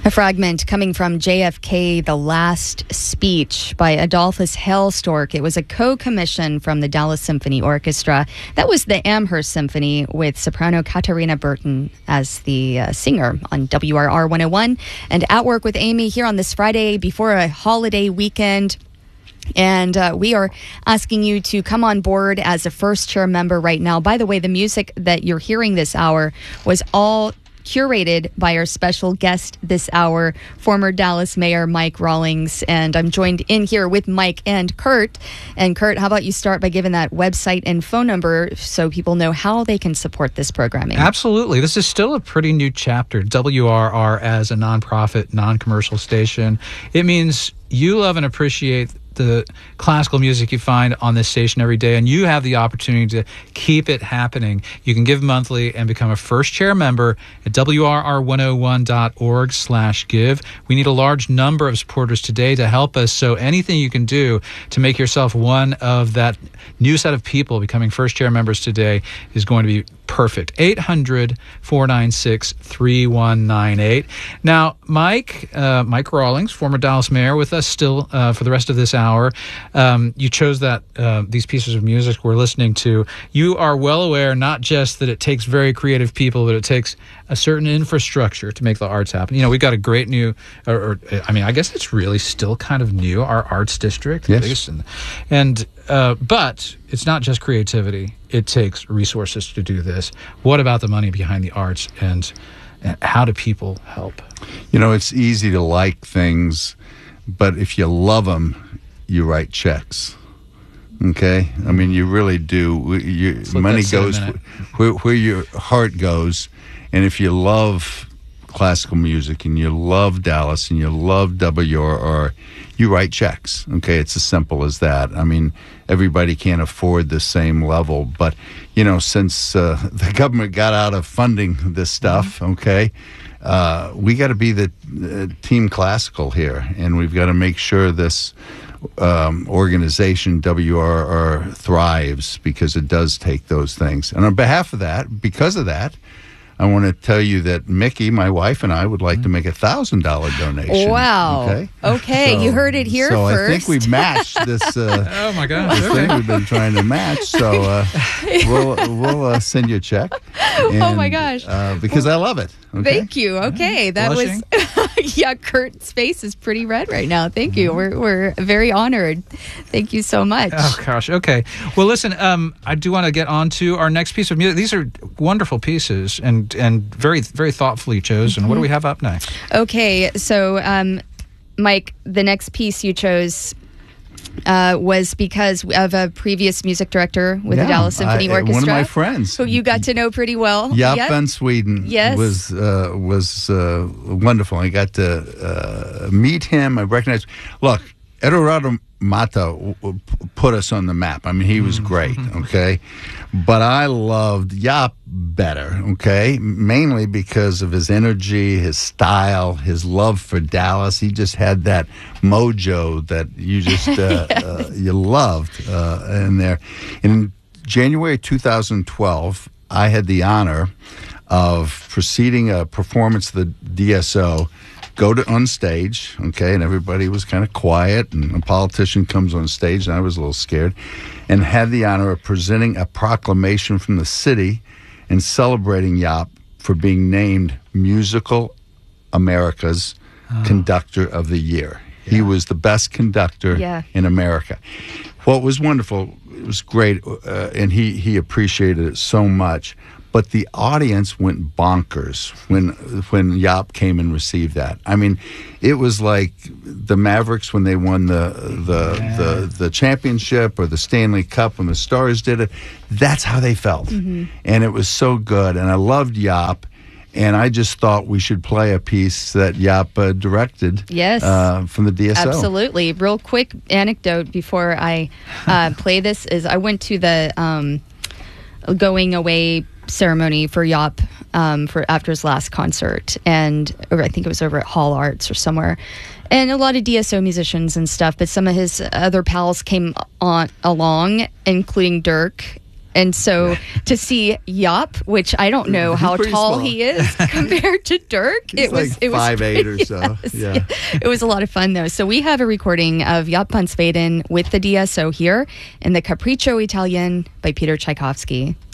A fragment coming from JFK, The Last Speech by Adolphus Hailstork. It was a co-commission from the Dallas Symphony Orchestra. That was the Amherst Symphony with soprano Katarina Burton as the singer on WRR 101. And At Work with Amy here on this Friday before a holiday weekend. And we are asking you to come on board as a first chair member right now. By the way, the music that you're hearing this hour was all curated by our special guest this hour, former Dallas Mayor Mike Rawlings. And I'm joined in here with Mike and Kurt. And Kurt, how about you start by giving that website and phone number so people know how they can support this programming? Absolutely. This is still a pretty new chapter. WRR as a nonprofit, non-commercial station. It means you love and appreciate the classical music you find on this station every day, and you have the opportunity to keep it happening. You can give monthly and become a first chair member at WRR101.org/give. We need a large number of supporters today to help us, so anything you can do to make yourself one of that new set of people becoming first chair members today is going to be perfect. 800-496-3198. Now, Mike Rawlings, former Dallas mayor, with us still for the rest of this hour. You chose that these pieces of music we're listening to. You are well aware not just that it takes very creative people, but it takes a certain infrastructure to make the arts happen. You know, we've got a great new, I guess it's really still kind of new, our arts district. Yes. But it's not just creativity. It takes resources to do this. What about the money behind the arts, and how do people help? You know, it's easy to like things, but if you love them, you write checks. Okay? I mean, you really do. Money goes where your heart goes. And if you love classical music and you love Dallas and you love WRR, you write checks. Okay? It's as simple as that. I mean, everybody can't afford the same level. But, you know, since the government got out of funding this stuff, okay, we got to be the team classical here. And we've got to make sure this organization, WRR, thrives, because it does take those things. And on behalf of that, because of that, I want to tell you that Mickey, my wife, and I would like to make $1,000 donation. Wow. Okay. So, you heard it here first. So I think we've matched this. Oh my gosh! This thing we've been trying to match. So we'll send you a check. And, oh my gosh! Because I love it. Okay? Thank you. Okay, that Blushing. was. Yeah, Kurt's face is pretty red right now. Thank you. We're very honored. Thank you so much. Oh gosh. Okay. Well, listen. I do want to get on to our next piece of music. These are wonderful pieces and very, very thoughtfully chosen. Mm-hmm. What do we have up next? Okay, so Mike, the next piece you chose was because of a previous music director with the Dallas Symphony Orchestra. One of my friends, who you got to know pretty well. Jaap van Sweden. Yes. was wonderful. I got to meet him. I recognized. Look, Eduardo Mata put us on the map. I mean, he was great, okay? But I loved Jaap better, okay? Mainly because of his energy, his style, his love for Dallas. He just had that mojo that you just you loved in there. In January 2012, I had the honor of preceding a performance of the DSO, go to on stage, okay, and everybody was kind of quiet, and a politician comes on stage, and I was a little scared, and had the honor of presenting a proclamation from the city and celebrating Jaap for being named Musical America's Conductor of the Year. Yeah. He was the best conductor in America. Well, it was wonderful. It was great, and he appreciated it so much. But the audience went bonkers when Jaap came and received that. I mean, it was like the Mavericks when they won the championship, or the Stanley Cup when the Stars did it. That's how they felt. Mm-hmm. And it was so good. And I loved Jaap. And I just thought we should play a piece that Jaap directed from the DSO. Absolutely. Real quick anecdote before I play this is I went to the going away ceremony for Jaap for after his last concert, and I think it was over at Hall Arts or somewhere, and a lot of DSO musicians and stuff, but some of his other pals came along, including Dirk, And so to see Jaap, which I don't know He's how pretty tall small. he is compared to Dirk. He's like 5'8" or so. Yes. Yeah. It was a lot of fun, though. So we have a recording of Jaap van Zweden with the DSO here in the Capriccio Italian by Peter Tchaikovsky.